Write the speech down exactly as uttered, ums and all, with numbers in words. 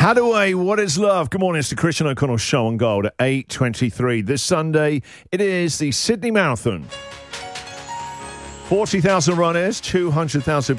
Hadaway, What is Love? Good morning, it's the Christian O'Connell Show on Gold at eight twenty-three. This Sunday, it is the Sydney Marathon. forty thousand runners, two hundred thousand